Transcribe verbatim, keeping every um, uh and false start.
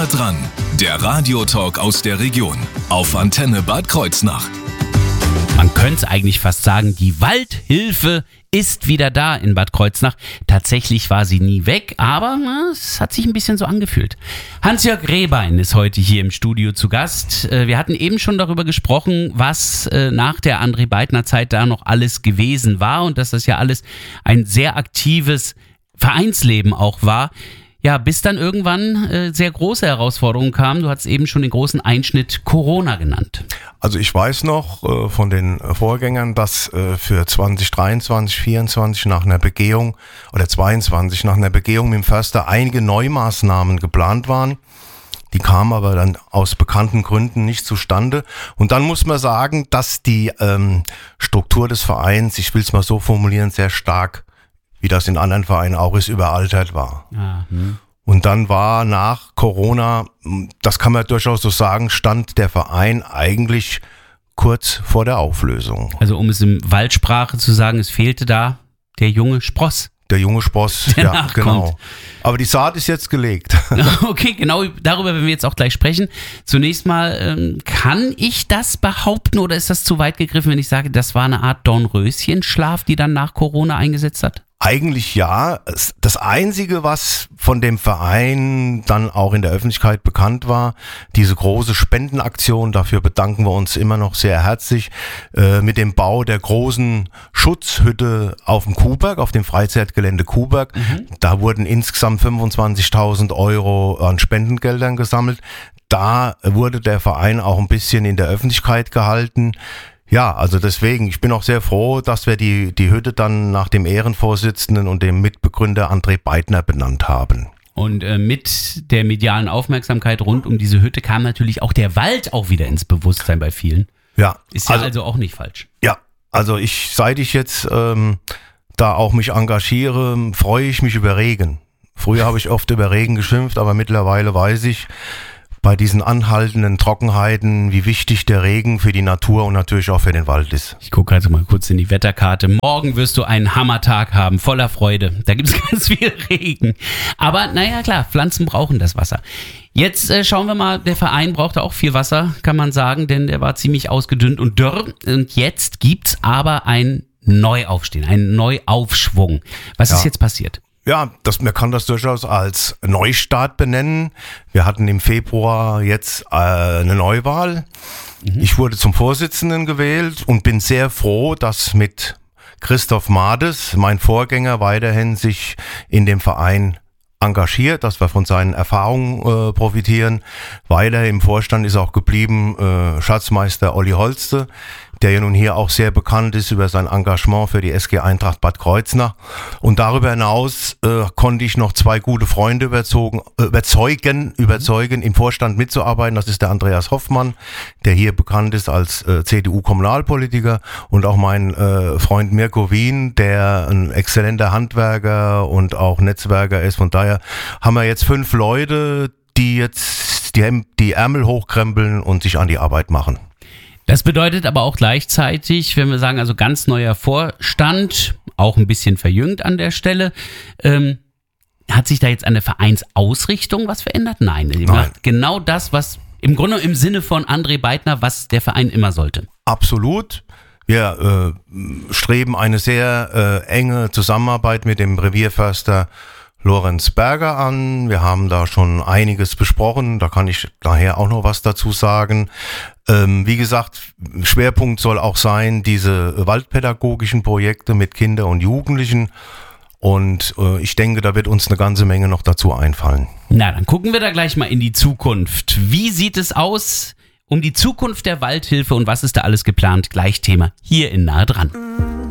Nahe dran, der Radiotalk aus der Region auf Antenne Bad Kreuznach. Man könnte es eigentlich fast sagen, die Waldhilfe ist wieder da in Bad Kreuznach. Tatsächlich war sie nie weg, aber na, es hat sich ein bisschen so angefühlt. Hans-Jörg Rehbein ist heute hier im Studio zu Gast. Wir hatten eben schon darüber gesprochen, was nach der André-Beitner-Zeit da noch alles gewesen war und dass das ja alles ein sehr aktives Vereinsleben auch war. Ja, bis dann irgendwann äh, sehr große Herausforderungen kamen. Du hast eben schon den großen Einschnitt Corona genannt. Also ich weiß noch äh, von den Vorgängern, dass äh, für zwanzig dreiundzwanzig, vierundzwanzig nach einer Begehung oder zweiundzwanzig nach einer Begehung mit dem Förster einige Neumaßnahmen geplant waren. Die kamen aber dann aus bekannten Gründen nicht zustande. Und dann muss man sagen, dass die ähm, Struktur des Vereins, ich will es mal so formulieren, sehr stark, wie das in anderen Vereinen auch ist, überaltert war. Ah, hm. Und dann war nach Corona, das kann man durchaus so sagen, stand der Verein eigentlich kurz vor der Auflösung. Also um es in Waldsprache zu sagen, es fehlte da der junge Spross. Der junge Spross, der ja, nachkommt. Genau. Aber die Saat ist jetzt gelegt. Okay, genau darüber werden wir jetzt auch gleich sprechen. Zunächst mal, ähm, kann ich das behaupten oder ist das zu weit gegriffen, wenn ich sage, das war eine Art Dornröschenschlaf, die dann nach Corona eingesetzt hat? Eigentlich ja. Das Einzige, was von dem Verein dann auch in der Öffentlichkeit bekannt war, diese große Spendenaktion, dafür bedanken wir uns immer noch sehr herzlich, äh, mit dem Bau der großen Schutzhütte auf dem Kuhberg, auf dem Freizeitgelände Kuhberg. Mhm. Da wurden insgesamt fünfundzwanzigtausend Euro an Spendengeldern gesammelt. Da wurde der Verein auch ein bisschen in der Öffentlichkeit gehalten. Ja, also deswegen, ich bin auch sehr froh, dass wir die, die Hütte dann nach dem Ehrenvorsitzenden und dem Mitbegründer André Beitner benannt haben. Und äh, mit der medialen Aufmerksamkeit rund um diese Hütte kam natürlich auch der Wald auch wieder ins Bewusstsein bei vielen. Ja. Ist ja also, also auch nicht falsch. Ja, also ich, seit ich jetzt ähm, da auch mich engagiere, freue ich mich über Regen. Früher habe ich oft über Regen geschimpft, aber mittlerweile weiß ich, bei diesen anhaltenden Trockenheiten, wie wichtig der Regen für die Natur und natürlich auch für den Wald ist. Ich gucke also mal kurz in die Wetterkarte. Morgen wirst du einen Hammertag haben, voller Freude. Da gibt es ganz viel Regen. Aber naja, klar, Pflanzen brauchen das Wasser. Jetzt äh, schauen wir mal, der Verein brauchte auch viel Wasser, kann man sagen, denn der war ziemlich ausgedünnt und dürr. Und jetzt gibt's aber ein Neuaufstehen, einen Neuaufschwung. Was ja. ist jetzt passiert? Ja, das, man kann das durchaus als Neustart benennen. Wir hatten im Februar jetzt äh, eine Neuwahl. Mhm. Ich wurde zum Vorsitzenden gewählt und bin sehr froh, dass mit Christoph Mades, mein Vorgänger, weiterhin sich in dem Verein engagiert, dass wir von seinen Erfahrungen äh, profitieren. Weiter im Vorstand ist auch geblieben äh, Schatzmeister Olli Holste, der ja nun hier auch sehr bekannt ist über sein Engagement für die S G Eintracht Bad Kreuznach. Und darüber hinaus äh, konnte ich noch zwei gute Freunde überzogen, äh, überzeugen, überzeugen, im Vorstand mitzuarbeiten. Das ist der Andreas Hoffmann, der hier bekannt ist als äh, C D U-Kommunalpolitiker, und auch mein äh, Freund Mirko Wien, der ein exzellenter Handwerker und auch Netzwerker ist. Von daher haben wir jetzt fünf Leute, die jetzt die, die Ärmel hochkrempeln und sich an die Arbeit machen. Das bedeutet aber auch gleichzeitig, wenn wir sagen, also ganz neuer Vorstand, auch ein bisschen verjüngt an der Stelle, ähm, hat sich da jetzt an der Vereinsausrichtung was verändert? Nein, Nein. Macht genau das, was im Grunde im Sinne von André Beitner, was der Verein immer sollte. Absolut. Wir äh, streben eine sehr äh, enge Zusammenarbeit mit dem Revierförster Lorenz Berger an. Wir haben da schon einiges besprochen, da kann ich nachher auch noch was dazu sagen. Ähm, wie gesagt, Schwerpunkt soll auch sein, diese waldpädagogischen Projekte mit Kindern und Jugendlichen, und äh, ich denke, da wird uns eine ganze Menge noch dazu einfallen. Na, dann gucken wir da gleich mal in die Zukunft. Wie sieht es aus um die Zukunft der Waldhilfe und was ist da alles geplant? Gleich Thema hier in Nahe dran.